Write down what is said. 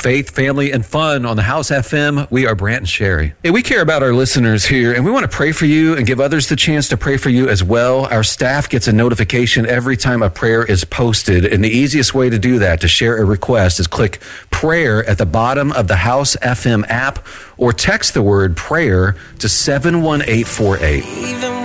faith, family, and fun on the House FM. We are Brant and Sherry. Hey, we care about our listeners here, and we want to pray for you and give others the chance to pray for you as well. Our staff gets a notification every time a prayer is posted, and the easiest way to do that, to share a request, is click prayer at the bottom of the House FM app or text the word prayer to 71848.